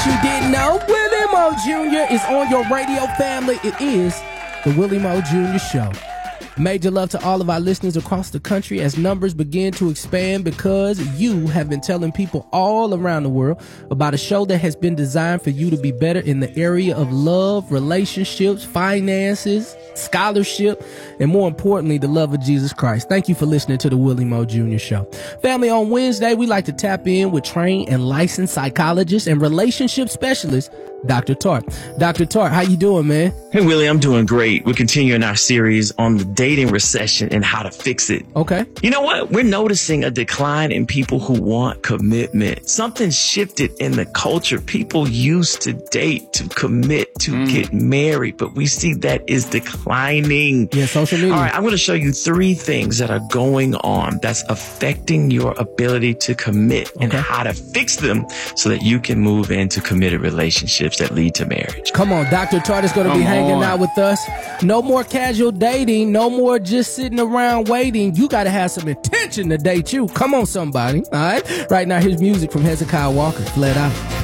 You didn't know? Willie Moe Jr. is on your radio, family. It is the Willie Moe Jr. Show. Major love to all of our listeners across the country as numbers begin to expand because you have been telling people all around the world about a show that has been designed for you to be better in the area of love, relationships, finances, scholarship, and more importantly, the love of Jesus Christ. Thank you for listening to the Willie Moe Jr. Show. Family, on Wednesday, we like to tap in with trained and licensed psychologists and relationship specialists, Dr. Tart. Dr. Tart, how you doing, man? Hey, Willie, I'm doing great. We're continuing our series on the dating recession and how to fix it. Okay. You know what? We're noticing a decline in people who want commitment. Something shifted in the culture. People used to date, to commit, to get married, but we see that is declining. Yeah, social media. All right, I'm going to show you 3 things that are going on that's affecting your ability to commit and how to fix them so that you can move into committed relationships that lead to marriage. Come on, Dr. Tart is going to be hanging out with us. No more casual dating. No more just sitting around waiting. You got to have some intention to date you. Come on, somebody. All right. Right now, here's music from Hezekiah Walker. Flat Out.